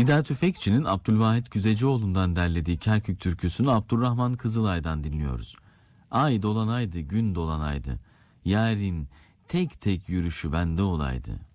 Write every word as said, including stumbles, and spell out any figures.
Nida Tüfekçi'nin Abdülvahit Güzecioğlu'ndan derlediği Kerkük türküsünü Abdurrahman Kızılay'dan dinliyoruz. Ay dolanaydı, gün dolanaydı, yarın tek tek yürüyüşü bende olaydı.